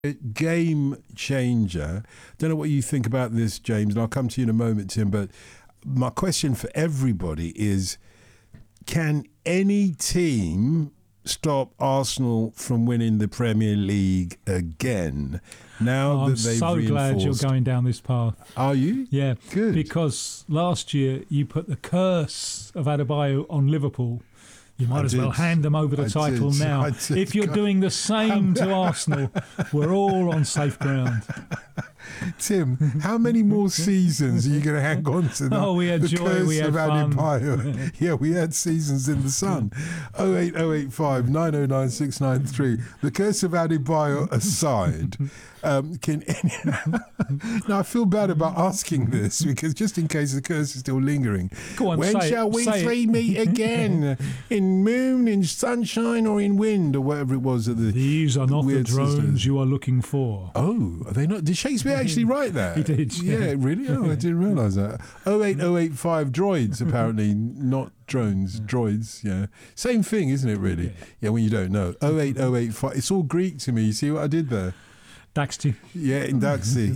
game changer. Don't know what you think about this, James, and I'll come to you in a moment, Tim, but my question for everybody is, can any team stop Arsenal from winning the Premier League again? Now that they've I'm so glad you're going down this path. Are you? Yeah. Good. Because last year you put the curse of Adebayo on Liverpool. You might as well hand them over the title now. If you're doing the same to Arsenal, we're all on safe ground. Tim, how many more seasons are you going to hang on to that? We had joy, we had fun. Yeah, we had seasons in the sun. 08085 909 693. The curse of Adebayo aside, can any... Now, I feel bad about asking this, because just in case the curse is still lingering. Go on, when shall we three meet again? In moon, in sunshine, or in wind, or whatever it was. These are not the drones you are looking for. Oh, are they not? Did Shakespeare actually write that? He did. Yeah, really? Oh, I didn't realise that. 08085 droids, apparently, not drones, droids, yeah. Same thing, isn't it, really? Yeah, when you don't know. 08085. It's all Greek to me. You see what I did there? Daxty. Yeah, Indaxi.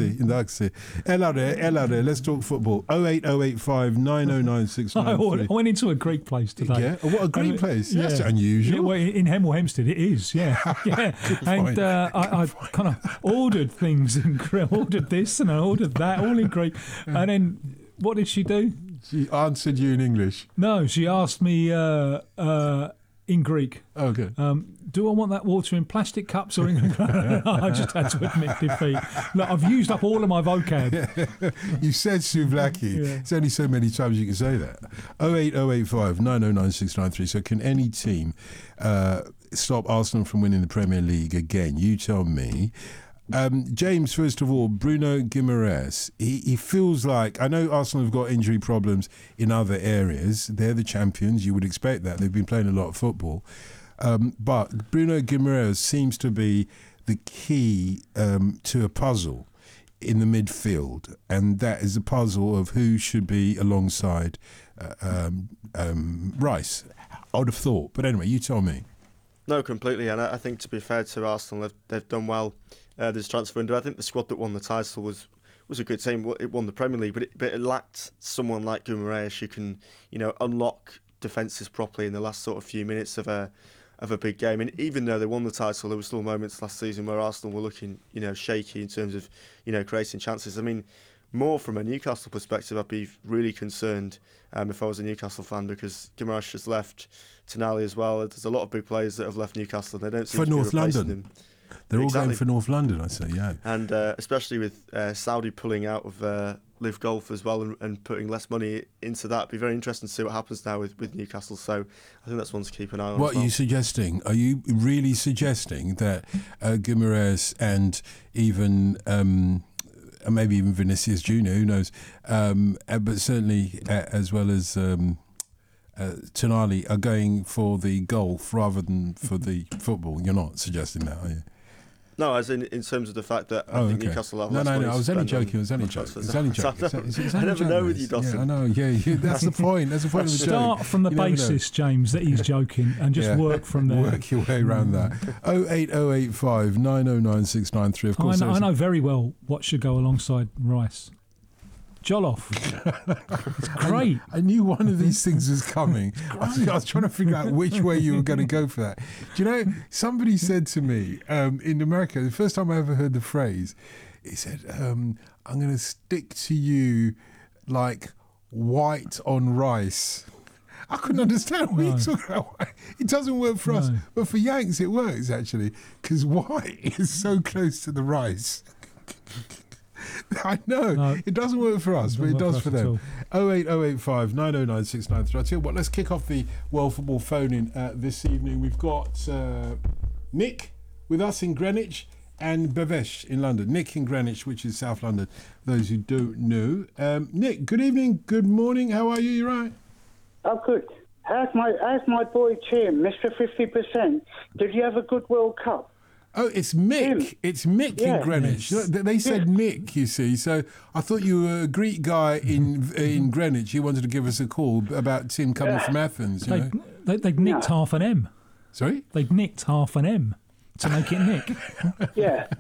Hello there, let's talk football. 08085 909 693. I went into a Greek place today. Yeah, what a Greek place. Yeah. That's unusual. Yeah, well, in Hemel Hempstead it is, yeah. Yeah. And I kind of ordered things, ordered this and I ordered that, all in Greek. And then, what did she do? She answered you in English. No, she asked me in Greek. Oh, good. Do I want that water in plastic cups or in... I just had to admit defeat. Look, I've used up all of my vocab. You said souvlaki. Yeah. It's only so many times you can say that. 08085 909 693. So can any team stop Arsenal from winning the Premier League again? You tell me. James, first of all, Bruno Guimaraes, he feels like, I know Arsenal have got injury problems in other areas. They're the champions. You would expect that. They've been playing a lot of football. But Bruno Guimaraes seems to be the key to a puzzle in the midfield, and that is a puzzle of who should be alongside Rice. I would have thought. But anyway, you tell me. No, completely. And I think, to be fair to Arsenal, they've done well this transfer window. I think the squad that won the title was a good team. It won the Premier League, but it lacked someone like Guimaraes who can, unlock defences properly in the last sort of few minutes of a big game. And even though they won the title, there were still moments last season where Arsenal were looking, shaky in terms of, creating chances. I mean, more from a Newcastle perspective, I'd be really concerned if I was a Newcastle fan, because Guimaraes has left, Tonali as well. There's a lot of big players that have left Newcastle. They don't seem to be replacing them. They're all going for North London, I say, yeah. And especially with Saudi pulling out of Live Golf as well and putting less money into that. It'd be very interesting to see what happens now with Newcastle. So I think that's one to keep an eye on. What are you suggesting? Are you really suggesting that Guimaraes and even maybe even Vinicius Junior, who knows, but certainly as well as Tonali, are going for the golf rather than for the football? You're not suggesting that, are you? No, as in terms of the fact that I think Newcastle have less money. No, I was only joking. I was only joking. I never know with you, Dawson. Yeah, I know. Yeah, that's the point. That's the point of the joke. Start from the basis, James, that he's joking, and just work from there. Work your way around that. 08085 909 693. Of course, I know very well what should go alongside Rice. Jollof. It's great. I knew one of these things was coming. I was trying to figure out which way you were going to go for that. Do you know, somebody said to me in America, the first time I ever heard the phrase, he said, I'm going to stick to you like white on rice. I couldn't understand what you're talking about. It doesn't work for us. But for Yanks, it works, actually, because white is so close to the rice. I know, it doesn't work for us, but it does for them. 08085 909 693. I'll tell you what, let's kick off the World Football phone-in this evening. We've got Nick with us in Greenwich and Bhavesh in London. Nick in Greenwich, which is South London, those who don't know. Nick, good evening, good morning, how are you? You right? Oh, good. How's my boy Tim, Mr. 50%? Did you have a good World Cup? Oh, it's Mick. It's Mick in Greenwich. They said Mick, you see. So I thought you were a Greek guy in Greenwich. You wanted to give us a call about Tim coming from Athens. They'd nicked half an M. Sorry? They'd nicked half an M. to make it Nick. Yeah.